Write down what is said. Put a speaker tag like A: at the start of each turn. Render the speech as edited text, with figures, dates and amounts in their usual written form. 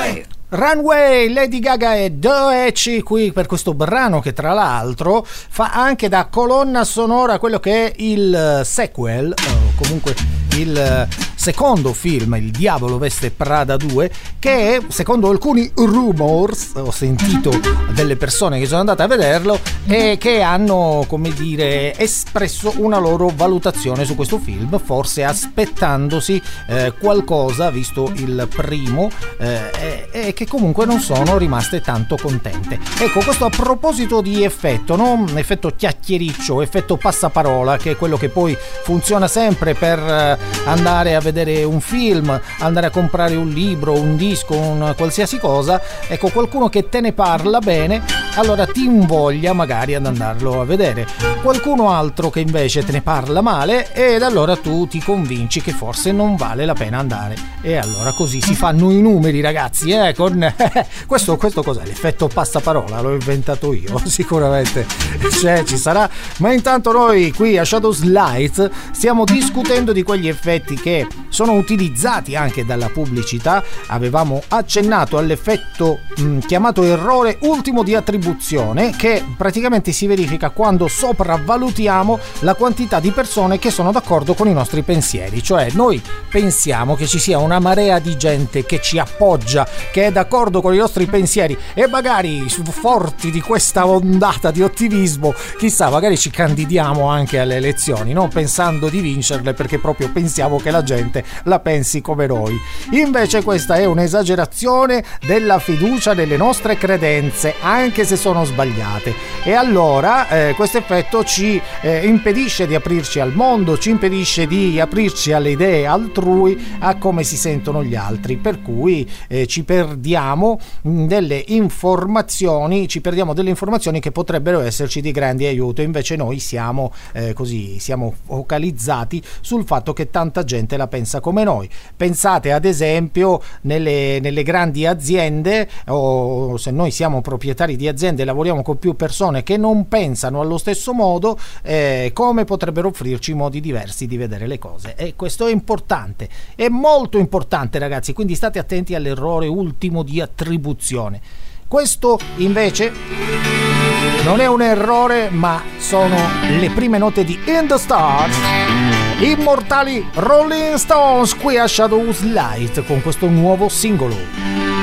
A: Runway, Lady Gaga e Doechii qui per questo brano che tra l'altro fa anche da colonna sonora quello che è il sequel, o comunque il secondo film, Il Diavolo veste Prada 2, che secondo alcuni rumors, ho sentito delle persone che sono andate a vederlo e che hanno, come dire, espresso una loro valutazione su questo film, forse aspettandosi qualcosa, visto il primo, e che comunque non sono rimaste tanto contente. Ecco, questo a proposito di effetto, no? Effetto chiacchiericcio, effetto passaparola, che è quello che poi funziona sempre per andare a vedere un film, andare a comprare un libro, un disco, un qualsiasi cosa. Ecco, qualcuno che te ne parla bene, allora ti invoglia magari ad andarlo a vedere. Qualcuno altro che invece te ne parla male, ed allora tu ti convinci che forse non vale la pena andare. E allora così si fanno i numeri, ragazzi, con questo cos'è? L'effetto passaparola, l'ho inventato io, sicuramente ci sarà. Ma intanto noi qui a Shadows Light stiamo discutendo di quegli effetti che sono utilizzati anche dalla pubblicità. Avevamo accennato all'effetto chiamato errore ultimo di attribuzione, che praticamente si verifica quando sopravvalutiamo la quantità di persone che sono d'accordo con i nostri pensieri. Cioè noi pensiamo che ci sia una marea di gente che ci appoggia, che è d'accordo con i nostri pensieri, e magari forti di questa ondata di ottimismo, chissà, magari ci candidiamo anche alle elezioni, no? Pensando di vincerle, perché proprio pensiamo che la gente la pensi come noi. Invece questa è un'esagerazione della fiducia nelle nostre credenze, anche se sono sbagliate. E allora questo effetto ci impedisce di aprirci al mondo, ci impedisce di aprirci alle idee altrui, a come si sentono gli altri, per cui ci perdiamo delle informazioni che potrebbero esserci di grande aiuto. Invece noi siamo focalizzati sul fatto che tanta gente la pensa come noi. Pensate ad esempio nelle grandi aziende, o se noi siamo proprietari di aziende e lavoriamo con più persone che non pensano allo stesso modo, come potrebbero offrirci modi diversi di vedere le cose. E questo è importante, è molto importante, ragazzi, quindi state attenti all'errore ultimo di attribuzione. Questo invece non è un errore, ma sono le prime note di In the Stars, immortali Rolling Stones, qui a Shadows Light con questo nuovo singolo.